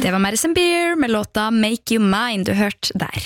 Det var Madison Beer med låta Make You Mine du hørte der.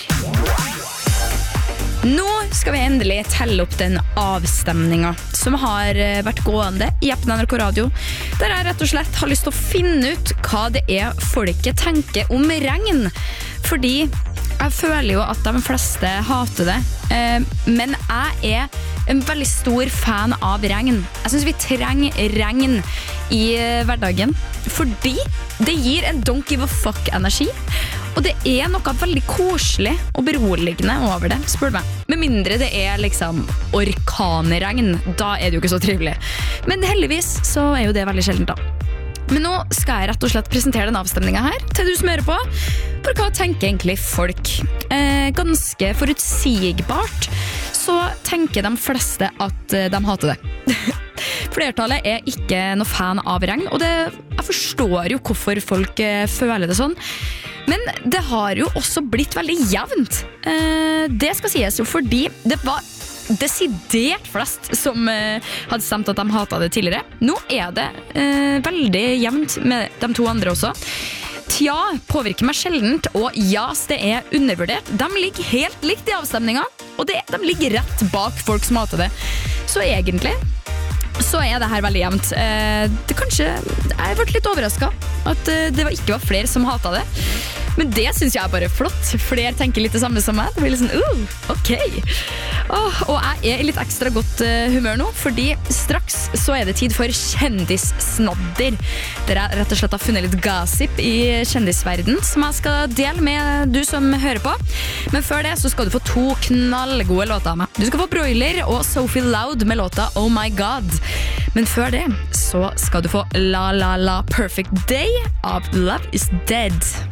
Nå skal vi endelig telle opp den avstemningen som har vært gående i appen NRK Radio, der jeg rett og slett har lyst til å finne ut hva det er folket tenker om regn. Fordi jeg føler jo at de fleste hater det, men jeg er en veldig stor fan av regn. Jeg synes vi trenger regn i hverdagen, fordi det gir en don't give a fuck-energi. Og det er noe veldig koselig og beroligende over det, spør du meg. Med mindre det er liksom orkanregn, da er det jo ikke så trivelig. Men heldigvis så er jo det veldig sjeldent da. Men nå skal jeg rett og slett presentere den avstemningen her til du som hører på. For hva tenker egentlig folk? Ganske forutsigbart så tenker de fleste at de hater det. Flertallet er ikke noe fan av regn, og jeg forstår jo hvorfor folk føler det sånn. Men det har jo også blitt veldig jevnt. Det skal sies jo fordi det var desidert flest som hadde stemt at de hatet det tidligere. Nå er det veldig jevnt med de to andre også. Tja, påvirker meg sjeldent, og jas, det er undervurdert. De ligger helt likt i avstemningen, og de ligger rett bak folk som hater det. Så egentlig så er det her veldig jevnt. Jeg ble litt overrasket at det ikke var flere som hatet det. Men det synes jeg er bare flott. Flere tenker litt det samme som meg. Det blir litt sånn, ok. Og jeg er i litt ekstra godt humør nå, fordi straks så er det tid for kjendissnadder. Der jeg rett og slett har funnet litt gossip i kjendisverden, som jeg skal dele med du som hører på. Men før det så skal du få 2 knallgode låter av meg. Du skal få Broiler og Sophie Loud med låta Oh My God. Men før det så skal du få La La La Perfect Day av Love Is Dead.